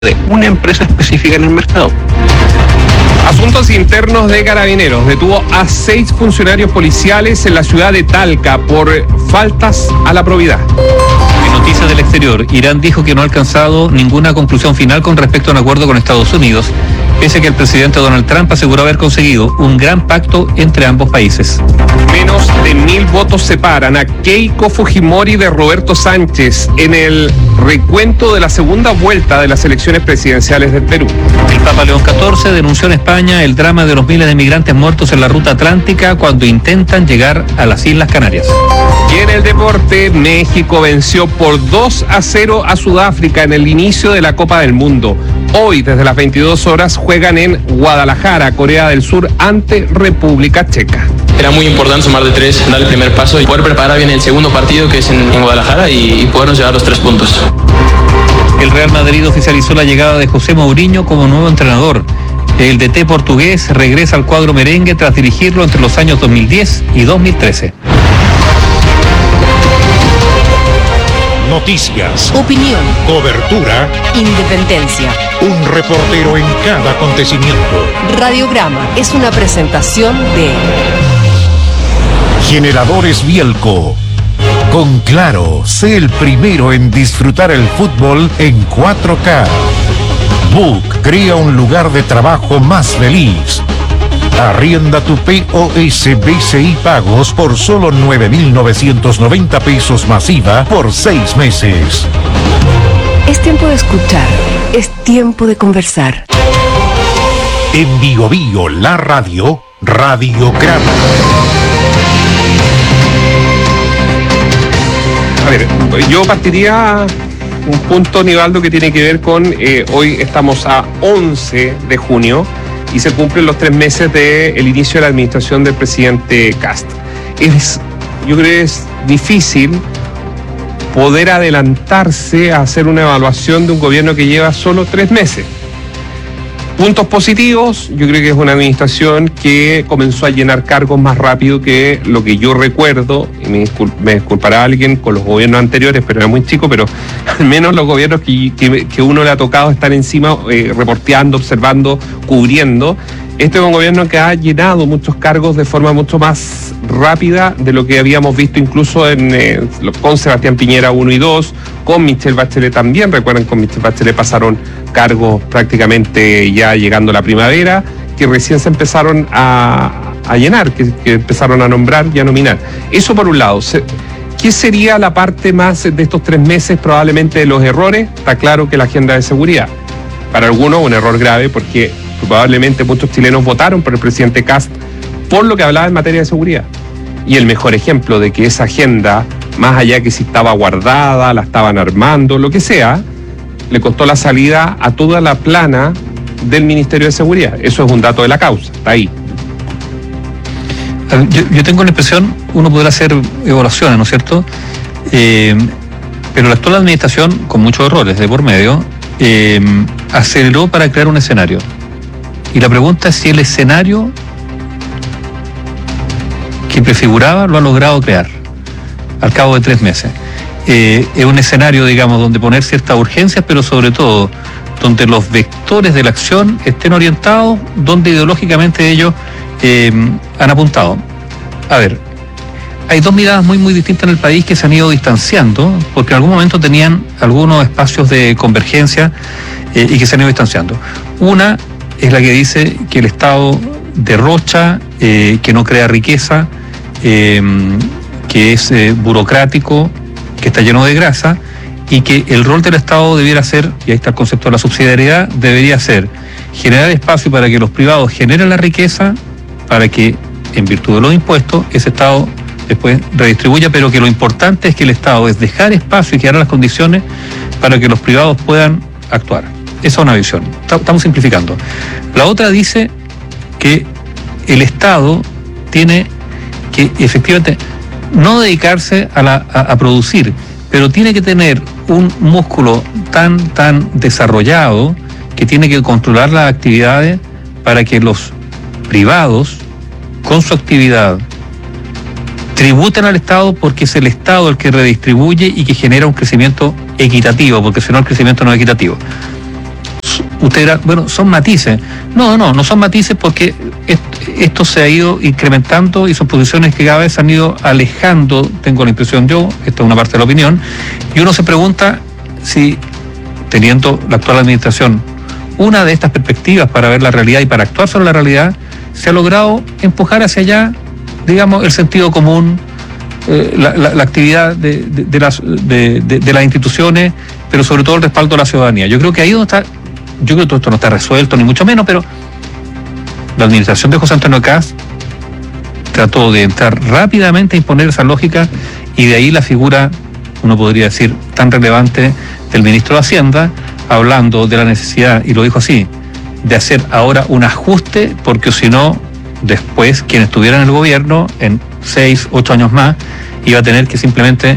de una empresa específica en el mercado. Asuntos internos de Carabineros detuvo a 6 funcionarios policiales en la ciudad de Talca por faltas a la probidad. En noticias del exterior, Irán dijo que no ha alcanzado ninguna conclusión final con respecto a un acuerdo con Estados Unidos, pese a que el presidente Donald Trump aseguró haber conseguido un gran pacto entre ambos países. Menos de 1.000 votos separan a Keiko Fujimori de Roberto Sánchez en el recuento de la segunda vuelta de las elecciones presidenciales del Perú. El Papa León XIV denunció en España el drama de los miles de migrantes muertos en la ruta atlántica cuando intentan llegar a las Islas Canarias. Y en el deporte, México venció por 2-0 a Sudáfrica en el inicio de la Copa del Mundo. Hoy, desde las 22 horas, juegan en Guadalajara, Corea del Sur, ante República Checa. Era muy importante sumar de 3, dar el primer paso y poder preparar bien el segundo partido, que es en Guadalajara, y podernos llevar los 3 puntos. El Real Madrid oficializó la llegada de José Mourinho como nuevo entrenador. El DT portugués regresa al cuadro merengue tras dirigirlo entre los años 2010 y 2013. Noticias, opinión, cobertura, independencia. Un reportero en cada acontecimiento. Radiograma es una presentación de Generadores Bielco. Con Claro, sé el primero en disfrutar el fútbol en 4K. Book crea un lugar de trabajo más feliz. Arrienda tu POS BCI Pagos por solo 9.990 pesos masiva por 6 meses. Es tiempo de escuchar, es tiempo de conversar. En Bio Bio, la radio, Radiograma. A ver, yo partiría un punto, Nivaldo, que tiene que ver con hoy estamos a 11 de junio y se cumplen los 3 meses del inicio de la administración del presidente Kast. Yo creo que es difícil poder adelantarse a hacer una evaluación de un gobierno que lleva solo 3 meses. Puntos positivos, yo creo que es una administración que comenzó a llenar cargos más rápido que lo que yo recuerdo, y me disculpará alguien con los gobiernos anteriores, pero era muy chico, pero al menos los gobiernos que uno le ha tocado estar encima, reporteando, observando, cubriendo. Este es un gobierno que ha llenado muchos cargos de forma mucho más rápida de lo que habíamos visto incluso con Sebastián Piñera 1 y 2, con Michelle Bachelet también. Recuerden, con Michelle Bachelet pasaron cargos prácticamente ya llegando la primavera, que recién se empezaron a llenar, que empezaron a nombrar y a nominar. Eso por un lado. ¿Qué sería la parte más de estos 3 meses probablemente de los errores? Está claro que la agenda de seguridad. Para algunos un error grave, porque probablemente muchos chilenos votaron por el presidente Kast por lo que hablaba en materia de seguridad. Y el mejor ejemplo de que esa agenda, más allá que si estaba guardada, la estaban armando, lo que sea, le costó la salida a toda la plana del Ministerio de Seguridad. Eso es un dato de la causa, está ahí. Yo tengo la impresión, uno podrá hacer evaluaciones, ¿no es cierto? Pero la actual administración, con muchos errores de por medio, aceleró para crear un escenario. Y la pregunta es si el escenario que prefiguraba lo ha logrado crear al cabo de 3 meses. Es un escenario, digamos, donde poner ciertas urgencias, pero sobre todo donde los vectores de la acción estén orientados, donde ideológicamente ellos han apuntado. A ver, hay 2 miradas muy muy distintas en el país que se han ido distanciando, porque en algún momento tenían algunos espacios de convergencia y que se han ido distanciando. Una es la que dice que el Estado derrocha, que no crea riqueza, que es burocrático, que está lleno de grasa, y que el rol del Estado debiera ser, y ahí está el concepto de la subsidiariedad, debería ser generar espacio para que los privados generen la riqueza, para que, en virtud de los impuestos, ese Estado después redistribuya, pero que lo importante es que el Estado es dejar espacio y crear las condiciones para que los privados puedan actuar. Esa es una visión. Estamos simplificando. La otra dice que el Estado tiene que efectivamente no dedicarse a producir, pero tiene que tener un músculo tan desarrollado que tiene que controlar las actividades para que los privados, con su actividad, tributen al Estado, porque es el Estado el que redistribuye y que genera un crecimiento equitativo, porque si no el crecimiento no es equitativo. usted dirá, bueno, son matices. No son matices porque esto se ha ido incrementando y son posiciones que cada vez se han ido alejando, tengo la impresión yo, esta es una parte de la opinión, y uno se pregunta si, teniendo la actual administración una de estas perspectivas para ver la realidad y para actuar sobre la realidad, se ha logrado empujar hacia allá, digamos, el sentido común, la actividad de las instituciones, pero sobre todo el respaldo a la ciudadanía. Yo creo que ahí donde está, yo creo que todo esto no está resuelto, ni mucho menos, pero la administración de José Antonio Kast trató de entrar rápidamente a imponer esa lógica, y de ahí la figura, uno podría decir, tan relevante del ministro de Hacienda, hablando de la necesidad, y lo dijo así, de hacer ahora un ajuste, porque si no, después quien estuviera en el gobierno, en 6, 8 años más, iba a tener que simplemente,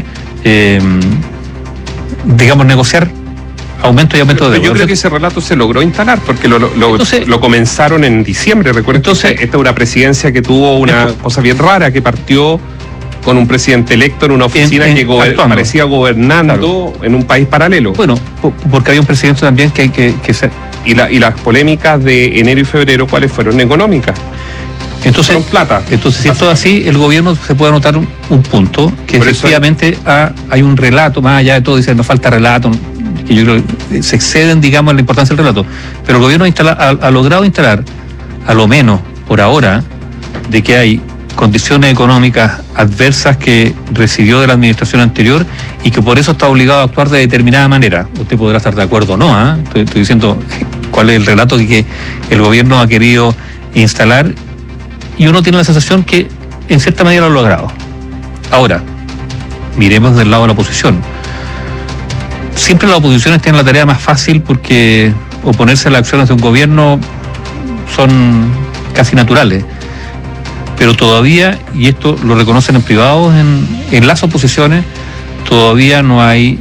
digamos, negociar aumento y aumento de deuda. Yo creo que ese relato se logró instalar, porque lo comenzaron en diciembre, recuerden. Entonces, esta es una presidencia que tuvo una cosa bien rara, que partió con un presidente electo en una oficina que parecía gobernando en un país paralelo. Bueno, porque había un presidente también que se... Y las polémicas de enero y febrero, ¿cuáles fueron? Económicas. Entonces, plata. Entonces, si es todo así, el gobierno se puede anotar un punto, que por efectivamente hay un relato, más allá de todo, dicen, nos falta relato, que yo creo que se exceden, digamos, en la importancia del relato. Pero el gobierno ha logrado instalar, a lo menos por ahora, de que hay condiciones económicas adversas que recibió de la administración anterior y que por eso está obligado a actuar de determinada manera. Usted podrá estar de acuerdo o no, ¿eh? Estoy diciendo cuál es el relato que el gobierno ha querido instalar, y uno tiene la sensación que en cierta manera lo ha logrado. Ahora, miremos del lado de la oposición. Siempre las oposiciones tienen la tarea más fácil porque oponerse a las acciones de un gobierno son casi naturales. Pero todavía, y esto lo reconocen en privado, en las oposiciones, todavía no hay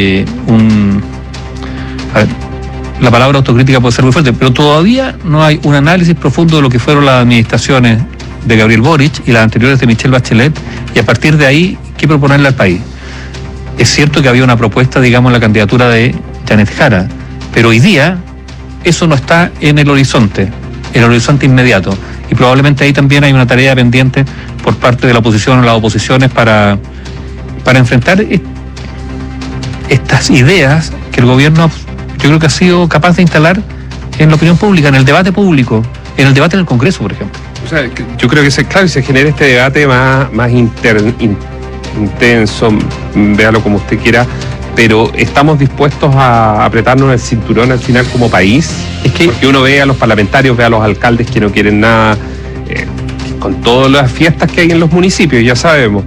la palabra autocrítica puede ser muy fuerte, pero todavía no hay un análisis profundo de lo que fueron las administraciones de Gabriel Boric y las anteriores de Michelle Bachelet, y a partir de ahí, ¿qué proponerle al país? Es cierto que había una propuesta, digamos, en la candidatura de Janet Jara, pero hoy día eso no está en el horizonte inmediato. Y probablemente ahí también hay una tarea pendiente por parte de la oposición o las oposiciones para enfrentar estas ideas que el gobierno, yo creo que ha sido capaz de instalar en la opinión pública, en el debate público, en el debate en el Congreso, por ejemplo. O sea, yo creo que se genera este debate más intenso, véalo como usted quiera, pero ¿estamos dispuestos a apretarnos el cinturón al final como país? Es que porque uno ve a los parlamentarios, ve a los alcaldes que no quieren nada, con todas las fiestas que hay en los municipios, ya sabemos,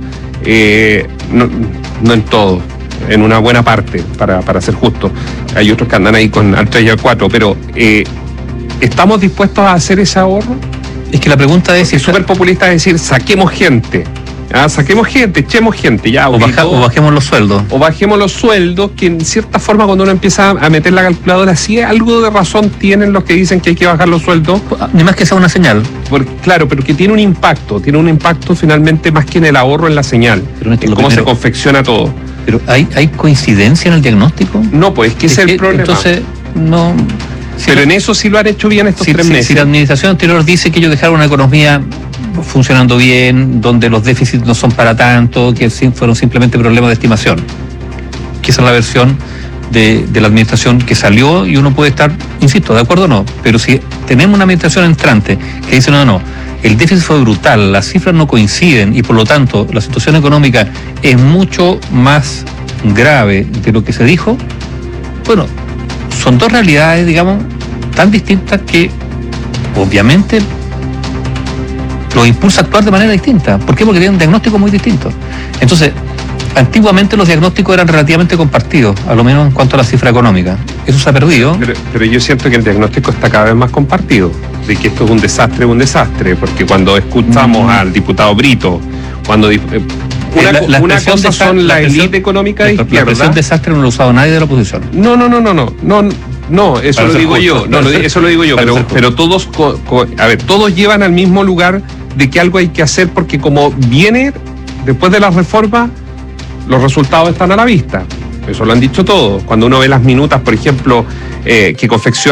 no en todo, en una buena parte, para ser justo. Hay otros que andan ahí con al 3 y al 4, pero ¿estamos dispuestos a hacer ese ahorro? Es que la pregunta es... Es súper populista decir, saquemos gente. Saquemos gente, echemos gente, ya. O bajemos los sueldos. O bajemos los sueldos, que en cierta forma cuando uno empieza a meter la calculadora, sí algo de razón tienen los que dicen que hay que bajar los sueldos. Ni más que sea una señal. Claro, pero que tiene un impacto finalmente más que en el ahorro, en la señal. Pero en cómo se confecciona todo. Pero ¿hay coincidencia en el diagnóstico? No, pues es que ese es el problema. Entonces, no... Pero en eso sí lo han hecho bien estos 3 meses. Si la administración anterior dice que ellos dejaron una economía funcionando bien, donde los déficits no son para tanto, que fueron simplemente problemas de estimación, que esa es la versión de la administración que salió, y uno puede estar, insisto, de acuerdo o no, pero si tenemos una administración entrante que dice no, el déficit fue brutal, las cifras no coinciden y por lo tanto la situación económica es mucho más grave de lo que se dijo, bueno, son dos realidades, digamos, tan distintas que obviamente los impulsa a actuar de manera distinta. ¿Por qué? Porque tienen un diagnóstico muy distinto. Entonces, antiguamente los diagnósticos eran relativamente compartidos, a lo menos en cuanto a la cifra económica. Eso se ha perdido. Pero yo siento que el diagnóstico está cada vez más compartido, de que esto es un desastre, porque cuando escuchamos al diputado Brito, cuando una cosa son la élite económica de izquierda. La expresión desastre no lo ha usado nadie de la oposición. No, eso lo digo yo. Eso lo digo yo. Pero todos, todos llevan al mismo lugar de que algo hay que hacer, porque como viene después de la reforma, los resultados están a la vista. Eso lo han dicho todos. Cuando uno ve las minutas, por ejemplo, que confecciona